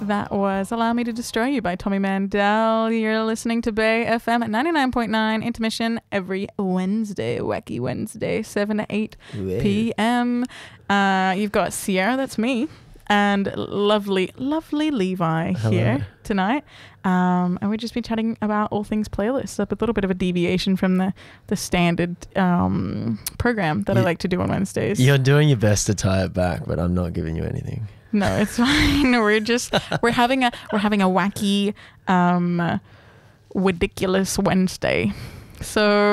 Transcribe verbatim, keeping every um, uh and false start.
That was Allow Me to Destroy You by Tommy Mandel. You're listening to Bay F M at ninety-nine point nine, intermission every Wednesday, Wacky Wednesday, seven to eight p.m. Uh, you've got Sierra, that's me, and lovely, lovely Levi Hello. here tonight. Um, and we've just been chatting about all things playlists, up a little bit of a deviation from the, the standard um, program that you, I like to do on Wednesdays. You're doing your best to tie it back, but I'm not giving you anything. No, it's fine. We're just we're having a we're having a wacky, um, ridiculous Wednesday. So